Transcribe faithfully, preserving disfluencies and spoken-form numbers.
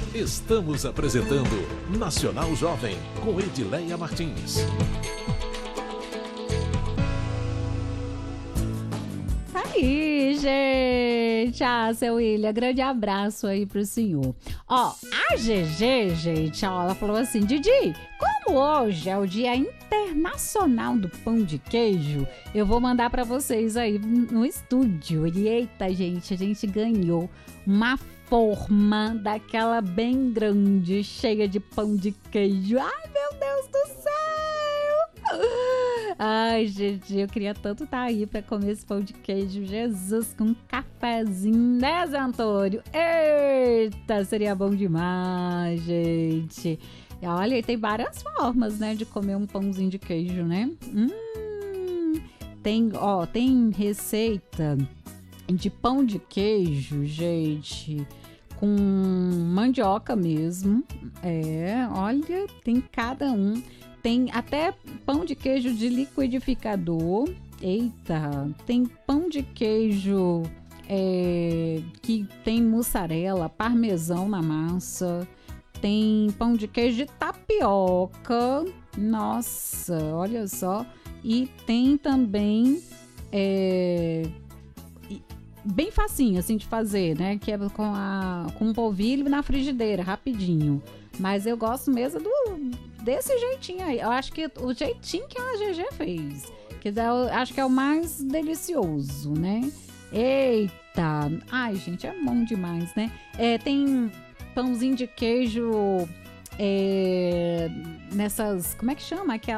Estamos apresentando Nacional Jovem, com Edileia Martins. Aí, gente! Ah, seu William, grande abraço aí pro senhor. Ó, a G G, gente, ó, ela falou assim, Didi, como hoje é o Dia Internacional do Pão de Queijo, eu vou mandar pra vocês aí no estúdio. E eita, gente, a gente ganhou uma forma daquela bem grande, cheia de pão de queijo. Ai, meu Deus do céu! Ai, gente, eu queria tanto estar aí pra comer esse pão de queijo. Jesus, com um cafezinho, né, Zé Antônio? Eita, seria bom demais, gente. E olha, tem várias formas, né, de comer um pãozinho de queijo, né? Hum, tem, ó, tem receita de pão de queijo, gente, com mandioca mesmo. É, olha, tem cada um. Tem até pão de queijo de liquidificador. Eita, tem pão de queijo é, que tem mussarela, parmesão na massa. Tem pão de queijo de tapioca. Nossa, olha só. E tem também é, bem facinho assim de fazer, né? Que é com, a, com um polvilho na frigideira, rapidinho. Mas eu gosto mesmo do, desse jeitinho aí. Eu acho que o jeitinho que a G G fez, que eu acho que é o mais delicioso, né? Eita! Ai, gente, é bom demais, né? É, tem pãozinho de queijo é, nessas... Como é que chama? Aquela